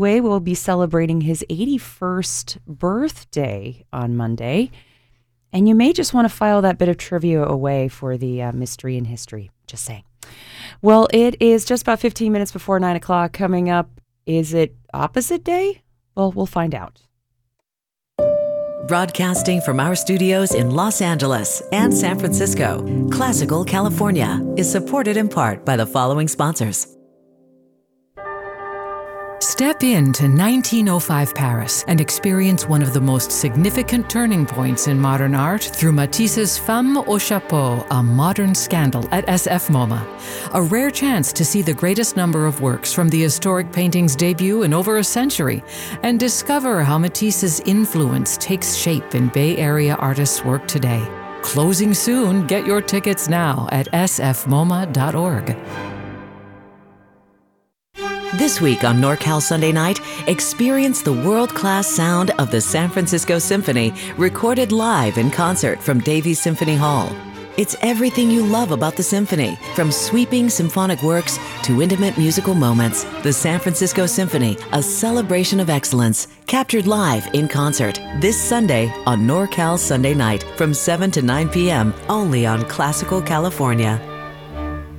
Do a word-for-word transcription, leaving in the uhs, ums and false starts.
Way will be celebrating his eighty-first birthday on Monday, and you may just want to file that bit of trivia away for the uh, mystery and history. Just saying. Well, it is just about fifteen minutes before nine o'clock. Coming up, is it opposite day? Well, we'll find out. Broadcasting from our studios in Los Angeles and San Francisco, Classical California is supported in part by the following sponsors. Step into nineteen oh five Paris and experience one of the most significant turning points in modern art through Matisse's Femme au Chapeau, a modern scandal at S F MoMA. A rare chance to see the greatest number of works from the historic painting's debut in over a century and discover how Matisse's influence takes shape in Bay Area artists' work today. Closing soon. Get your tickets now at s f moma dot org. This week on NorCal Sunday Night, experience the world-class sound of the San Francisco Symphony, recorded live in concert from Davies Symphony Hall. It's everything you love about the symphony, from sweeping symphonic works to intimate musical moments. The San Francisco Symphony, a celebration of excellence, captured live in concert this Sunday on NorCal Sunday Night from seven to nine p.m. only on Classical California.